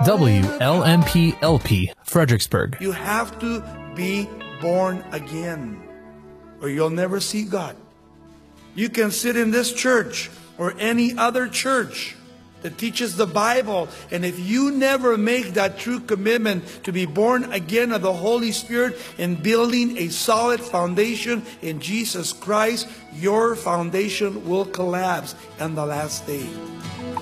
WLMP-LP, Fredericksburg. You have to be born again, or you'll never see God. You can sit in this church or any other church that teaches the Bible, and if you never make that true commitment to be born again of the Holy Spirit and building a solid foundation in Jesus Christ, your foundation will collapse on the last day.